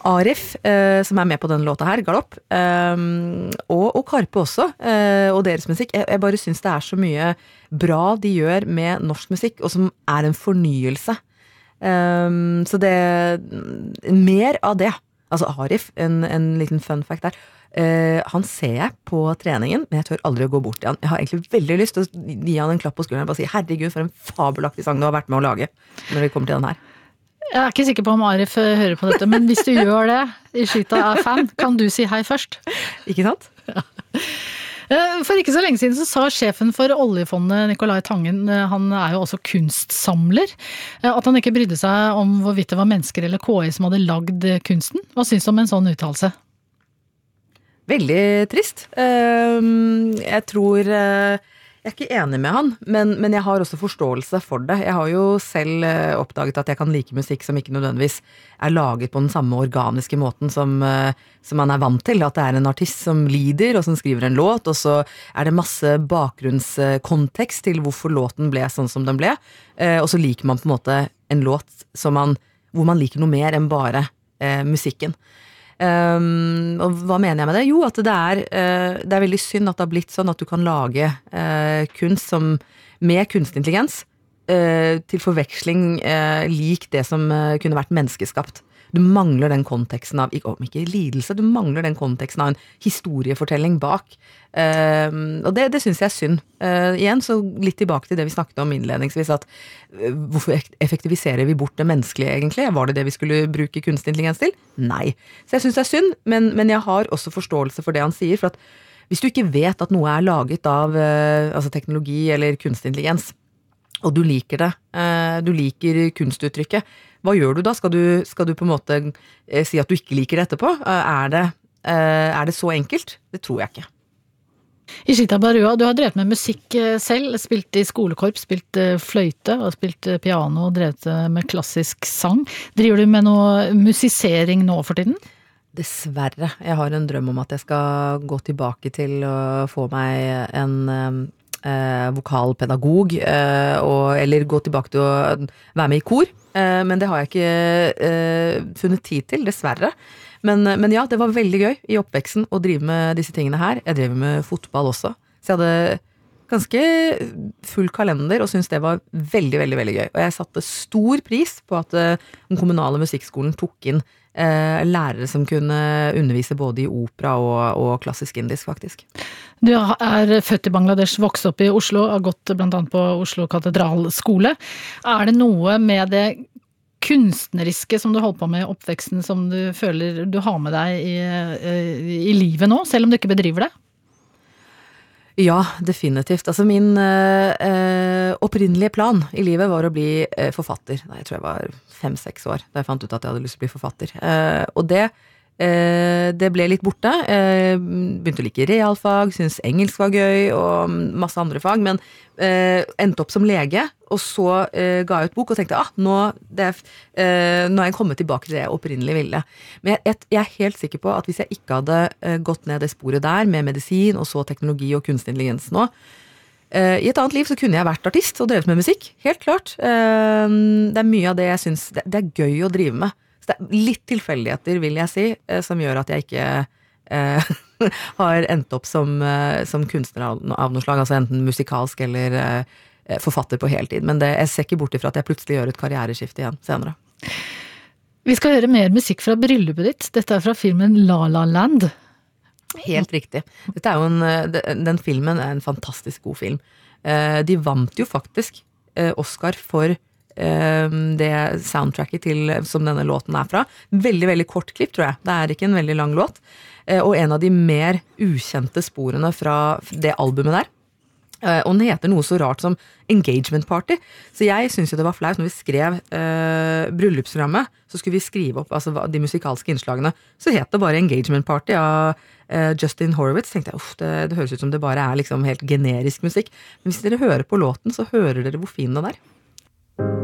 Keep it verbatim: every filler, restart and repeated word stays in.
Arif, eh, som er med på denne låta her, Galopp, eh, og, og Karpe også, eh, og deres musikk. Jeg, jeg bare synes det er så mye bra de gjør med norsk musikk, og som er en fornyelse. Eh, så det, mer av det. Altså Arif, en, en liten fun fact der. Uh, han ser jeg på treningen, men jeg tør aldri å gå bort til han. Jeg har egentlig veldig lyst til å gi han en klapp på skulderen og bare si, herregud, for en fabelaktig sang du har vært med å lage når vi kommer til den her. Jeg er ikke sikker på om Arif hører på dette, men hvis du gjør det, i Ishita er fan, kan du si hei først? Ikke sant? Ja. For ikke så lenge siden så sa sjefen for oljefondet, Nicolai Tangen, han er jo også kunstsamler, at han ikke brydde seg om hvorvidt det var mennesker eller K I som hadde lagd kunsten. Hva synes du om en sånn uttalelse? Veldig trist. Jeg tror, jeg er ikke enig med han, men, men jeg har også forståelse for det. Jeg har jo selv oppdaget at jeg kan like musikk som ikke nødvendigvis er laget på den samme organiske måten som, som man er vant til. At det er en artist som lider og som skriver en låt, og så er det masse bakgrunnskontekst til hvorfor låten ble sånn som den ble. Og så liker man på en måte en låt som man, hvor man liker noe mer enn bare eh, musikken. Um, og hva mener jeg med det? Jo, at det er, uh, det er veldig synd at det har blitt sånn at du kan lage uh, kunst som, med kunstig intelligens uh, til forveksling uh, lik det som uh, kunne vært menneskeskapt. Du mangler den konteksten av, ikke, om ikke lidelse, du mangler den konteksten av en historiefortelling bak. Uh, og det, det synes jeg er synd. Uh, igjen, så litt tilbake til det vi snakket om innledningsvis, at uh, hvorfor effektiviserer vi bort det menneskelige egentlig? Var det det vi skulle bruke kunstig intelligens til? Nei. Så jeg synes det er synd, men, men jeg har også forståelse for det han sier, for at hvis du ikke vet at noe er laget av uh, altså teknologi eller kunstig intelligens, og du liker det, uh, du liker kunstuttrykket, hva gjør du da? Skal du, skal du på en måte eh, si at du ikke liker det etterpå? Eh, er, det, eh, er det så enkelt? Det tror jeg ikke. Ishita Barua, du har drevet med musikk selv, spilt i skolekorps, spilt fløyte og spilt piano og drevet med klassisk sang. Driver du med noe musisering nå for tiden? Dessverre. Jeg har en drøm om at jeg skal gå tilbake til å få meg en eh, vokalpedagog, eh, og, eller gå tilbake til å være med i kor. Eh, men det har jeg ikke eh, funnet tid til, dessverre. Men, men ja, det var veldig gøy i oppveksten å drive med disse tingene her. Jeg drev med fotball også, så jeg hadde ganske full kalender og syntes det var veldig, veldig, veldig gøy. Og jeg satte stor pris på at uh, den kommunale musikkskolen tok inn uh, lærere som kunne undervise både i opera og, og klassisk indisk, faktisk. Du er født i Bangladesh, vokst opp i Oslo, har gått blant annet på Oslo Katedralskole. Er det noe med det kunstneriske som du holdt på med i oppveksten, som du føler du har med deg i, i livet nå, selv om du ikke bedriver det? Ja, definitivt. Altså min eh, opprinnelige plan i livet var å bli eh, forfatter. Nei, jeg tror jeg var fem-seks år da jeg fant ut at jeg hadde lyst til å bli forfatter. Eh, og det, eh, det ble litt borte. Eh, begynte å like realfag, syntes engelsk var gøy og masse andre fag, men eh, endte opp som lege, og så eh, ga jeg ut bok og tenkte, ah, nå, det er, eh, nå er jeg kommet tilbake til det jeg opprinnelig ville. Men jeg, jeg er helt sikker på at hvis jeg ikke hadde eh, gått ned det sporet der, med medisin og så teknologi og kunstig intelligens nå, eh, i et annet liv så kunne jeg vært artist og drevet med musikk, helt klart. Eh, det er mye av det jeg synes, det, det er gøy å drive med. Så det er litt tilfeldigheter, vil jeg si, eh, som gjør at jeg ikke eh, har endt opp som, eh, som kunstner av, av noe slag, altså enten musikalsk eller eh, forfatter på heltid, men det, jeg ser ikke bort ifra at jeg plutselig gjør et karriereskifte igjen senere. Vi skal høre mer musikk fra bryllupet ditt. Dette er fra filmen La La Land. Helt riktig. Dette er jo en, den filmen er en fantastisk god film. De vant jo faktisk Oscar for det soundtracket til, som denne låten er fra. Veldig, veldig kort klipp, tror jeg. Det er ikke en veldig lang låt. Og en av de mer ukjente sporene fra det albumet der. Og den heter noe så rart som Engagement Party. Så jeg synes jo det var flaut når vi skrev uh, bryllupsprogrammet, så skulle vi skrive opp altså, de musikalske innslagene. Så het det bare Engagement Party av uh, Justin Horowitz. Så tenkte jeg, uff, det, det høres ut som det bare er liksom helt generisk musikk. Men hvis dere hører på låten, så hører dere hvor fin den er.